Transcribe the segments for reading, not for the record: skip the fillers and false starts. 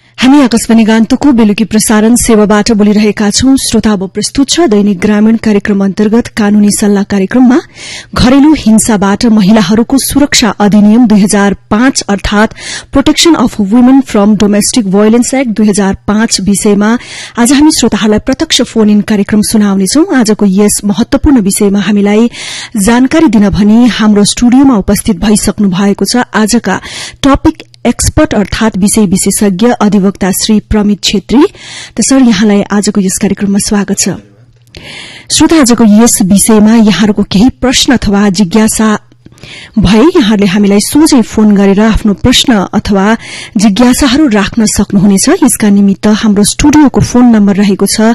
हामी आकाशवाणी गान्तोकको बेलुकी प्रसारण सेवाबाट बोलिरहेका छौं। श्रोता, अब प्रस्तुत छ दैनिक ग्रामीण कार्यक्रम अन्तर्गत कानूनी सल्लाह कार्यक्रममा घरेलु हिंसाबाट महिलाहरूको सुरक्षा अधिनियम 2005 अर्थात protection of women from domestic भोयलेन्स act 2005 विषयमा आज हामी श्रोताहरूलाई प्रत्यक्ष फोन इन कार्यक्रम सुनाउनेछौं। आजको यस महत्वपूर्ण विषयमा हामीलाई जानकारी दिन भनी हाम्रो स्टुडियोमा उपस्थित भइसक्नु भएको छ आजका टपिक एक्सपर्ट अर्थात विषय विशेषज्ञ अधिवक्ता श्री प्रमित छेत्री। सर, यहाँलाई आजको यस कार्यक्रममा स्वागत छ। श्रोता, आजको यस विषयमा यहाँहरूको केही प्रश्न अथवा जिज्ञासा भए यहाँहरूले हामीलाई सोझै फोन गरेर आफ्नो प्रश्न अथवा जिज्ञासाहरू राख्न सक्नुहुनेछ। यसका निमित्त हाम्रो स्टुडियोको फोन नम्बर रहेको छ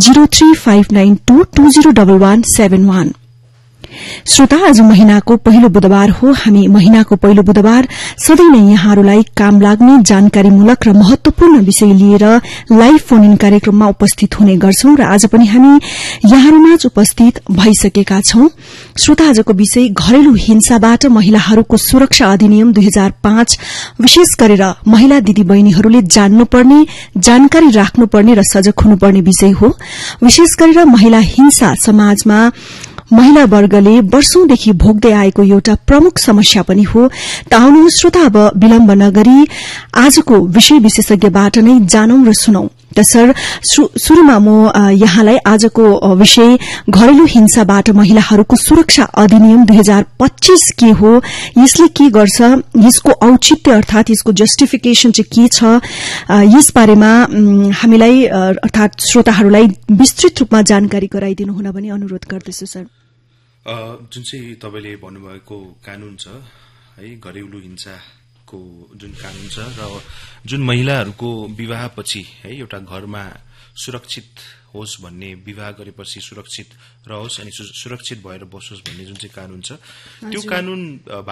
0359220171। श्रोता, आज महिनाको पहिलो बुधबार हो। हामी महिनाको पहिलो बुधबार सधैँ नै यहाँहरूलाई काम लाग्ने जानकारीमूलक र महत्वपूर्ण विषय लिएर लाइभ फोन इन कार्यक्रममा उपस्थित हुने गर्छौं र आज पनि हामी यहाँहरूमाझ उपस्थित भइसकेका छौं। श्रोता, आजको विषय घरेलु हिंसाबाट महिलाहरूको सुरक्षा अधिनियम 2005, विशेष गरेर महिला दिदीबहिनीहरूले जान्नुपर्ने, जानकारी राख्नुपर्ने र सजग हुनुपर्ने विषय हो। विशेष गरेर महिला हिंसा समाजमा महिला वर्गले वर्षौंदेखि भोग्दै आएको एउटा प्रमुख समस्या पनि हो। त आउनुहोस् श्रोता, अब विलम्ब नगरी आजको विषय विशेषज्ञबाट नै जानौं र सुनौं। त सर, शुरूमा म यहाँलाई आजको विषय घरेलु हिंसाबाट महिलाहरूको सुरक्षा अधिनियम 2025 के हो, यसले के गर्छ, यसको औचित्य अर्थात यसको जस्टिफिकेशन चाहिँ के छ, यस बारेमा हामीलाई अर्थात श्रोताहरूलाई विस्तृत रूपमा जानकारी गराइदिनु हुन भनी अनुरोध गर्दछु। सर, जुन चाहिँ तपाईले भन्नुभएको कानून छ है, घरेलु हिंसाको जुन कानून छ र जुन महिलाहरूको विवाहपछि है एउटा घरमा सुरक्षित होस् भन्ने, विवाह गरेपछि सुरक्षित रहोस् अनि सुरक्षित भएर बसोस् भन्ने जुन चाहिँ कानून छ, त्यो कानून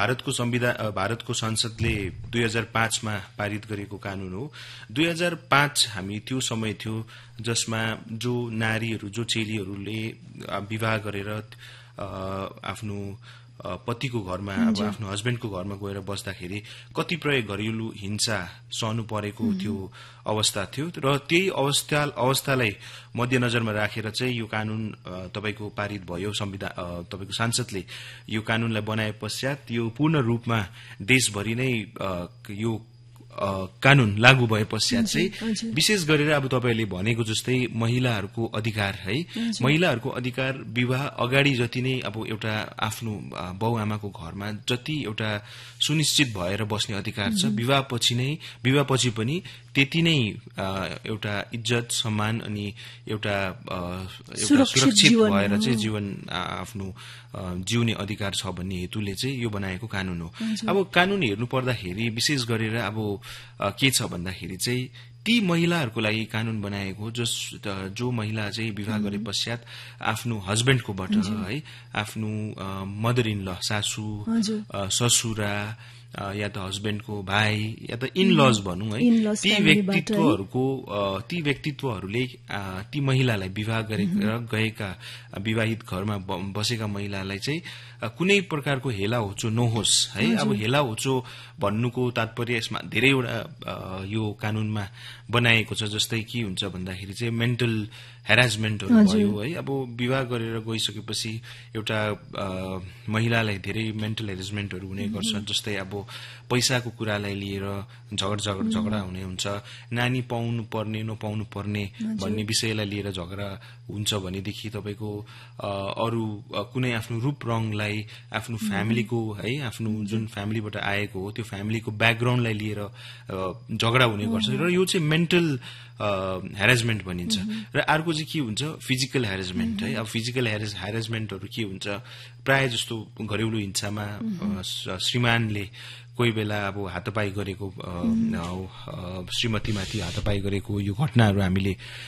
भारतको संसदले 2005 मा पारित गरेको कानून हो। 2005 हामी त्यो समय थियो जसमा जो नारीहरू, जो चेलीहरूले विवाह गरेर आफ्नो पतिको घरमा, अब आफ्नो हस्बेण्डको घरमा गएर बस्दाखेरि कतिपय घरेलु हिंसा सहनु परेको त्यो अवस्था थियो र त्यही अवस्थालाई मध्यनजरमा राखेर चाहिँ यो कानून तपाईको पारित भयो। संविधान तपाईको संसदले यो कानूनलाई बनाए पश्चात यो पूर्ण रूपमा देशभरि नै यो कानून लागू भए पश्चात चाहिँ विशेष गरेर अब तपाईले भनेको जस्तै महिलाहरूको अधिकार है, महिलाहरूको अधिकार विवाह अगाडि जति नै अब एउटा आफ्नो बाउआमाको घरमा जति एउटा सुनिश्चित भएर बस्ने अधिकार छ, विवाहपछि पनि त्यति नै एउटा इज्जत, सम्मान अनि एउटा सुरक्षित भएर चाहिँ जीवन आफ्नो जिउने अधिकार छ भन्ने हेतुले चाहिँ यो बनाएको कानून हो। अब कानून हेर्नु पर्दाखेरि विशेष गरेर अब के छ भन्दाखेरि चाहिँ ती महिलाहरूको लागि कानून बनाएको जो महिला चाहिँ विवाह गरे पश्चात आफ्नो हस्बेण्डकोबाट है, आफ्नो मदर इन ल, सासू, ससुरा या त हस्बेण्डको भाइ या त इन लज भनौं है, ती व्यक्तित्वहरूले ती महिलालाई विवाह गरेर गएका विवाहित घरमा बसेका महिलालाई चाहिँ कुनै प्रकारको हेला होचो नहोस् है। अब हेला होचो भन्नुको तात्पर्य यसमा धेरैवटा यो कानूनमा बनाएको छ। जस्तै के हुन्छ भन्दाखेरि चाहिँ मेन्टल हेरासमेन्टहरू भयो है। अब विवाह गरेर गइसकेपछि एउटा महिलालाई धेरै मेन्टल हेरासमेन्टहरू हुने गर्छ। जस्तै अब पैसाको कुरालाई लिएर झगडा हुने हुन्छ, नानी पाउनु पर्ने नपाउनु पर्ने भन्ने विषयलाई लिएर झगडा हुन्छ भनेदेखि तपाईको अरू कुनै आफ्नो रूप रङलाई, आफ्नो फ्यामिलीको है, आफ्नो जुन फ्यामिलीबाट आएको हो त्यो फ्यामिलीको ब्याकग्राउन्डलाई लिएर झगडा हुने गर्छ र यो चाहिँ मेन्टल हेरासमेन्ट भनिन्छ। र अर्को चाहिँ के हुन्छ, फिजिकल हेरासमेन्ट है। अब फिजिकल हेरासमेन्टहरू के हुन्छ, प्राय जस्तो घरेलु हिंसामा श्रीमानले कोही बेला अब हातपाई गरेको, श्रीमतीमाथि हातपाई गरेको यो घटनाहरू हामीले